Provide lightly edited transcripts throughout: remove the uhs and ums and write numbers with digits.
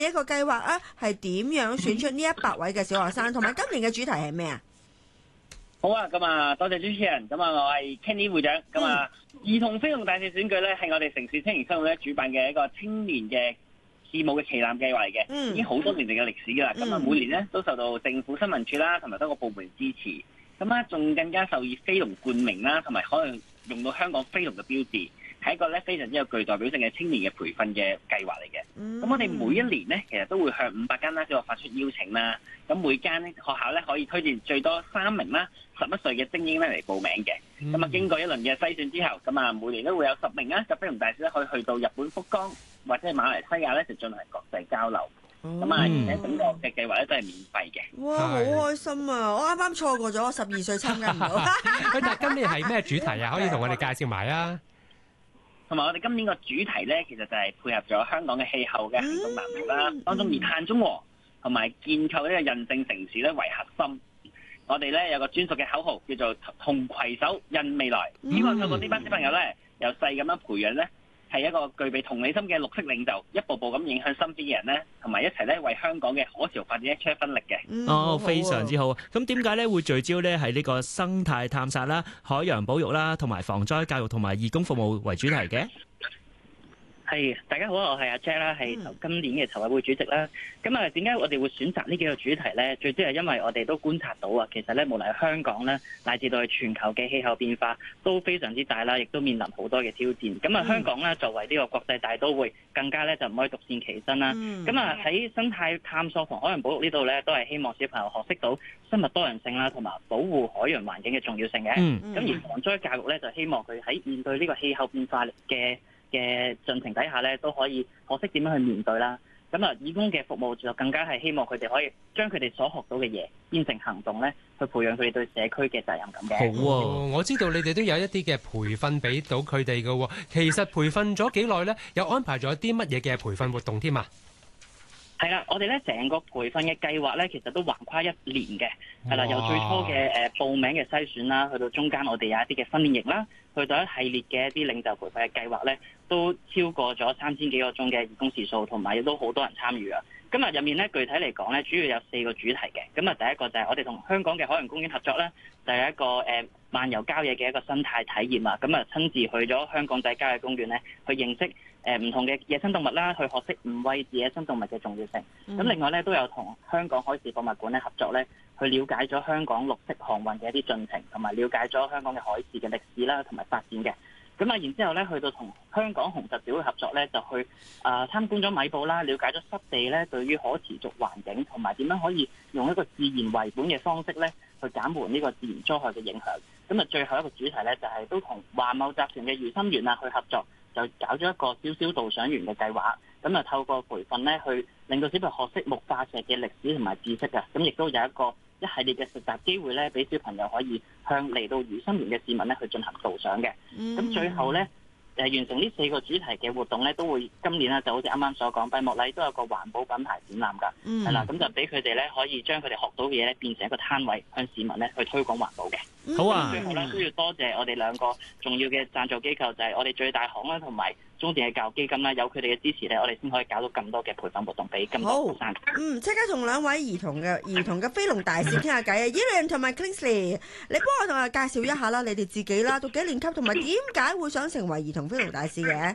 一個計劃啊，係點樣選出呢100位嘅小學生，同埋今年嘅主題係咩啊？ 好啊，咁啊，多謝主持人。咁啊，我係 Kenny 會長。咁啊，兒童飛龍大使選舉咧，係我哋城市青年商會咧主辦嘅一個青年嘅事務嘅旗艦計劃嚟嘅，已經好多年嘅歷史噶啦。咁啊，每年咧都受到政府新聞處啦，同埋多個部門支持。咁啊，仲更加受以飛龍冠名啦，同埋可能用到香港飛龍嘅標誌，係一個咧非常之有具代表性嘅青年嘅培訓嘅計劃嚟嘅。咁我哋每一年咧，其實都會向500間啦小學發出邀請啦。咁每間咧學校咧可以推薦最多3名啦11歲嘅精英咧嚟報名嘅。咁啊，經過一輪嘅篩選之後，咁啊每年都會有10名啦嘅飛龍大使咧可以去到日本福岡或者係馬來西亞咧就進行國際交流。咁啊，而且整個嘅計劃咧都係免費嘅。 哇，好開心啊！我啱啱錯過咗，我12歲參加唔到。 但係今年係咩主題啊？可以同我哋介紹埋啊！ 同埋我哋今年個主題咧，其實就係配合咗香港嘅氣候嘅行動藍圖啦，當中以碳中和同埋建構呢個韌性城市咧為核心。我哋咧有個專屬嘅口號，叫做同攜手印未來。希望透過呢班小朋友咧，由細咁樣培養咧，係一個具備同理心嘅綠色領袖，一步步咁影響身邊嘅人咧，同埋一齊咧為香港嘅可持續發展出一分力嘅。 非常之好。咁點解咧會聚焦咧喺呢個生態探索啦、海洋保育啦，同埋防災教育同埋義工服務為主題嘅？ 係，大家好，我係阿 Jack 啦，係今年嘅籌委會主席啦。咁啊，點解我哋會選擇呢幾個主題咧？最主要係因為我哋都觀察到啊，其實咧無論係香港咧，乃至到係全球嘅氣候變化都非常之大啦，亦都面臨好多嘅挑戰。咁啊，香港咧作為呢個國際大都會，更加咧就唔可以獨善其身啦。咁啊，喺生態探索同海洋保育呢度咧，都係希望小朋友學識到生物多樣性啦，同埋保護海洋環境嘅重要性嘅。咁而防災教育咧，就希望佢喺面對呢個氣候變化嘅進程底下咧，都可以學識點樣去面對啦。咁啊，義工嘅服務就更加係希望佢哋可以將佢哋所學到嘅嘢變成行動咧，去培養佢哋對社區嘅責任感嘅。 好喎，我知道你哋都有一啲嘅培訓俾到佢哋嘅喎。其實培訓咗幾耐咧？有安排咗啲乜嘢嘅培訓活動添啊？ 係啦，我哋咧成個培訓嘅計劃咧，其實都橫跨1年嘅。係啦，由最初嘅報名嘅篩選啦，去到中間我哋有一啲嘅訓練營啦，去到一系列嘅一啲領袖培訓嘅計劃咧，都超過咗3000幾個鐘嘅義工時數，同埋亦都好多人參與啊。咁啊，入面咧具體嚟講咧，主要有4個主題嘅。咁啊，第一個就係我哋同香港嘅海洋公園合作啦，就係一個漫遊郊野嘅一個生態體驗啊。咁啊，親自去咗香港仔郊野公園咧，去認識唔同嘅野生動物啦，去學識唔餵飼野生動物嘅重要性。咁另外咧，都有同香港海事博物館咧合作咧，去了解咗香港綠色航運嘅一啲進程，同埋了解咗香港嘅海事嘅歷史啦，同埋發展嘅。咁啊，然之後咧，去到同香港紅十字會合作咧，就去參觀咗米埔啦，了解咗濕地咧對於可持續環境同埋點樣可以用一個自然為本嘅方式咧，去減緩呢個自然災害嘅影響。咁啊，最後一個主題咧，就係都同華懋集團嘅魚心園啊去合作，就搞咗一個小小導賞員嘅計劃。咁啊，透過培訓咧，去令到小朋友學識木化石嘅歷史同埋知識啊。咁亦都有一系列嘅實習機會咧，俾小朋友可以向嚟到魚心園嘅市民咧去進行導賞嘅。咁最後咧，完成呢4個主題嘅活動咧，都會今年咧就好似啱啱所講，閉幕禮都有個環保品牌展覽㗎。係啦，咁就俾佢哋咧可以將佢哋學到嘅嘢咧變成一個攤位，向市民咧去推廣環保嘅。 好啊！ 最後咧都要多謝我哋2個重要嘅贊助機構，就係我哋最大行啦，同埋中電嘅教育基金啦。有佢哋嘅支持咧，我哋先可以搞到咁多嘅培訓活動俾咁多學生。 即刻同2位兒童嘅飛龍大使傾下偈啊！Yiran 同埋 Kingsley，你幫我同我介紹一下啦，你哋自己啦，讀幾年級，同埋點解會想成為兒童飛龍大使嘅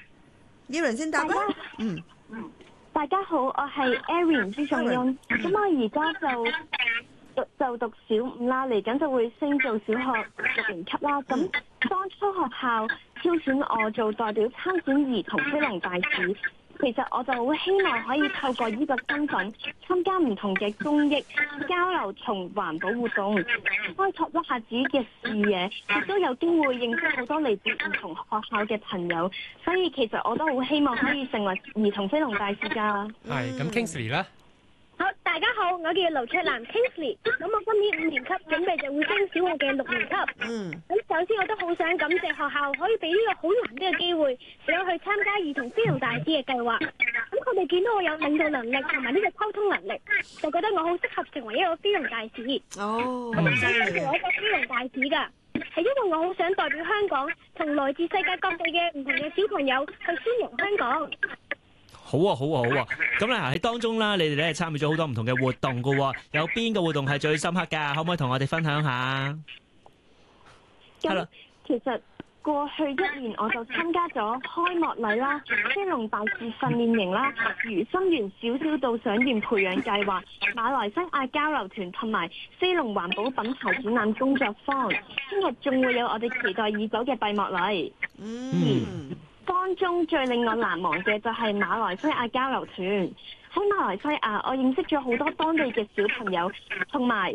？Yiran 先答啦。 大家好，我係 Erin 朱仲雍。咁我而家就讀小5啦，嚟緊就會升做小學6年級啦。咁當初學校挑選我做代表參選兒童飛龍大使，其實我就好希望可以透過呢個身份參加唔同嘅公益交流同環保活動，開拓一下自己嘅視野，亦都有機會認識好多嚟自唔同學校嘅朋友。所以其實我都好希望可以成為兒童飛龍大使㗎。 係咁 Kingsley 咧。 好，大家好，我叫盧卓蘭 Kingsley， 咁我今年5年級，準備就會升小學嘅6年級。咁首先我都好想感謝學校可以俾呢個好難得嘅機會，俾我去參加兒童飛龍大使嘅計劃。咁佢哋見到我有領導能力同埋呢個溝通能力，就覺得我好適合成為一個飛龍大使。咁我想成為一個飛龍大使㗎，係因為我好想代表香港同來自世界各地嘅唔同嘅小朋友去宣揚香港。 好啊，好啊，好啊！咁咧喺當中啦，你哋咧參與咗好多唔同嘅活動噶，有邊個活動係最深刻㗎？可唔可以同我哋分享下？ 咁其實過去1年我就參加咗開幕禮啦、飛龍大使訓練營啦、如心園小小導賞員培養計劃、馬來西亞交流團同埋飛龍環保品牌展覽工作坊。聽日仲會有我哋期待已久嘅閉幕禮。當中最令我難忘嘅就係馬來西亞交流團。喺馬來西亞，我認識咗好多當地嘅小朋友同埋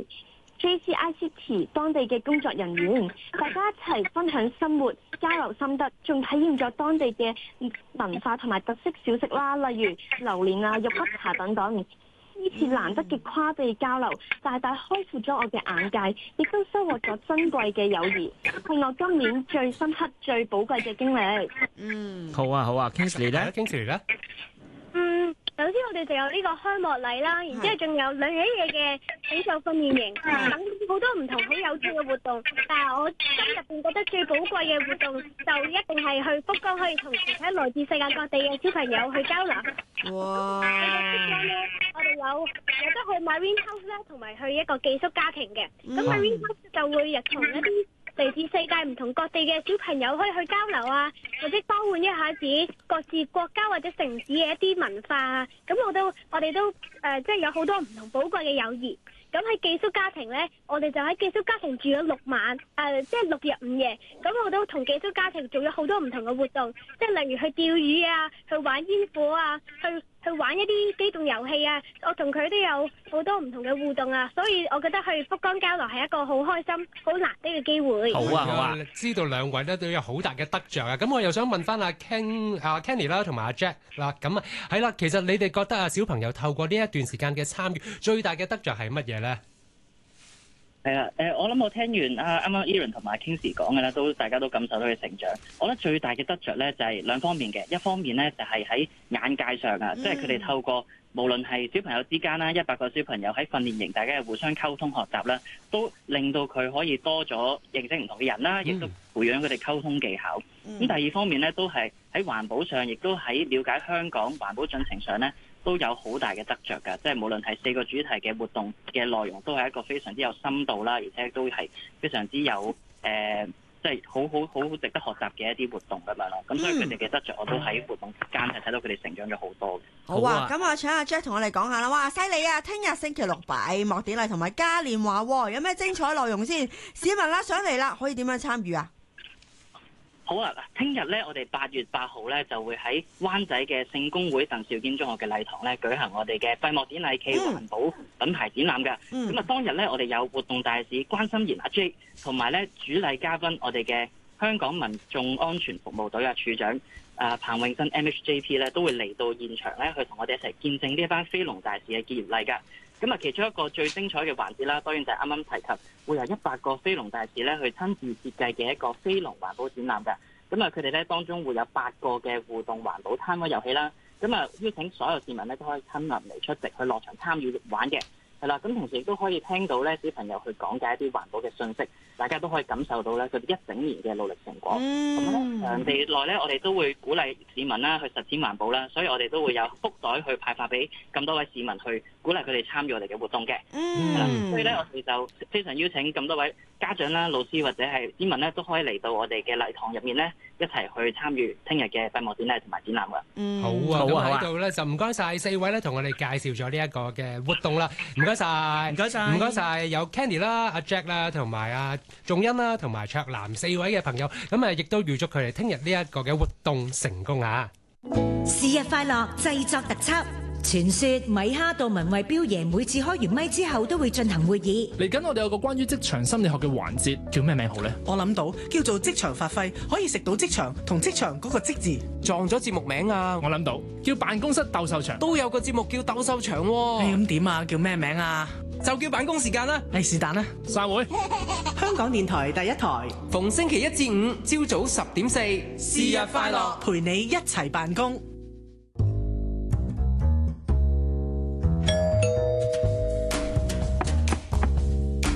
JCICT 當地嘅工作人員，大家一齊分享生活、交流心得，仲體驗咗當地嘅文化同埋特色小食啦，例如榴蓮啊、肉骨茶等等。呢次難得嘅跨地交流，大大開闊咗我嘅眼界，亦都收穫咗珍貴嘅友誼，係我今年最深刻、最寶貴嘅經歷。 好啊，好啊 ，Kingsley 咧 ，Kingsley 咧。 首先我哋就有呢個開幕禮啦，然之後仲有2日1夜嘅領袖訓練營，等好多唔同好有趣嘅活動。但係我心入邊覺得最寶貴嘅活動，就一定係去福岡可以同其他來自世界各地嘅小朋友去交流。 哇！ 我哋有得去 Marine House 啦，同埋去一個寄宿家庭嘅。咁 Marine House 就會同一啲嚟自世界唔同各地嘅小朋友可以去交流啊，或者交換一下自己各自國家或者城市嘅一啲文化啊。咁我哋都即係有好多唔同寶貴嘅友誼。咁喺寄宿家庭呢，我哋就喺寄宿家庭住咗6晚，即係6日5夜。咁我都同寄宿家庭做咗好多唔同嘅活動，即係例如去釣魚啊，去玩煙火啊，去玩一啲機動遊戲啊。我同佢都有好多唔同嘅互動啊，所以我覺得去福岡交流係一個好開心、好難得嘅機會。 好啊，好啊！ 知道兩位咧都有好大嘅得着啊！咁我又想問翻阿 Kenny 啦，同埋阿 Jack 啦，咁啊係啦，其實你哋覺得啊，小朋友透過呢一段時間嘅參與，最大嘅得着係乜嘢咧？ 係啊，我諗我聽完啱啱 Aaron 同埋 Kingsley 講嘅咧，大家都感受到佢成長。我覺得最大嘅得着咧就係兩方面嘅，一方面咧就係喺眼界上啊，即係佢哋透過無論係小朋友之間啦，100個小朋友喺訓練營，大家嘅互相溝通學習啦，都令到佢可以多咗認識唔同嘅人啦，亦都培養佢哋溝通技巧。咁第二方面咧，都係喺環保上，亦都喺了解香港環保進程上咧，都有好大嘅得着㗎，即係無論係4個主題嘅活動嘅內容，都係一個非常之有深度啦，而且都係非常之有即係好值得學習嘅一啲活動咁樣咯。咁所以佢哋嘅得着，我都喺活動期間係睇到佢哋成長咗好多嘅。 好啊，咁我請阿 Jack 同我哋講下啦。哇，犀利啊！聽日星期6閉幕典禮同埋嘉年華喎，有咩精彩內容先？市民啦上嚟啦，可以點樣參與啊？ 好啊！嗱，聽日咧，我哋8月8號咧就會喺灣仔嘅聖公會鄧肇堅中學嘅禮堂咧舉行我哋嘅閉幕典禮暨環保品牌展覽嘅。咁啊，當日咧我哋有活動大使關心妍阿 J， 同埋咧主禮嘉賓我哋嘅香港民眾安全服務隊處長彭永新 MHJP 咧都會嚟到現場咧去同我哋一齊見證呢一班飛龍大使嘅結業禮㗎。咁啊，其中一個最精彩嘅環節啦，當然就係啱啱提及會有100個飛龍大使咧去親自設計嘅一個飛龍環保展覽㗎。咁啊，佢哋咧當中會有8個嘅互動環保攤位遊戲啦。咁啊，邀請所有市民咧都可以親臨嚟出席，去落場參與玩嘅。係啦，咁同時亦都可以聽到咧小朋友去講解一啲環保嘅信息，大家都可以感受到咧佢哋一整年嘅努力成果。咁咧場地內咧，我哋都會鼓勵市民啦去實踐環保啦，所以我哋都會有福袋去派發俾咁多位市民，去鼓勵佢哋參與我哋嘅活動嘅。所以咧，我哋就非常邀請咁多位家長啦、老師或者係市民咧，都可以嚟到我哋嘅禮堂入面咧，一齊去參與聽日嘅閉幕典禮同埋展覽㗎。 好啊，咁喺度咧就唔該晒4位咧，同我哋介紹咗呢一個嘅活動啦。唔該晒，唔該晒，唔該晒，有 Kenny 啦、阿 Jack 啦，同埋阿仲恩啦，同埋卓南4位嘅朋友。咁啊，亦都預祝佢哋聽日呢一個嘅活動成功啊！ 是日快樂製作特輯。傳說米哈杜文慧標爺每次開完咪之後都會進行會議。 嚟緊我哋有個關於職場心理學嘅環節，叫咩名好呢？ 我諗到叫做職場發揮，可以食到職場同職場嗰個職字。 撞咗節目名啊！ 我諗到叫辦公室鬥獸場， 都有個節目叫鬥獸場喎。 咁點啊？叫咩名啊？ 就叫辦公時間啦。 是但啦。 散會。 香港電台第1台， 逢星期1至5朝早10:04，是日快樂， 陪你一齊辦公。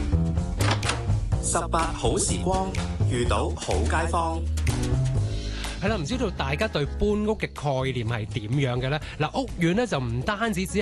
18好時光，遇到好街坊。 係啦，唔知道大家對搬屋嘅概念係點樣嘅咧？嗱，屋苑咧就唔單止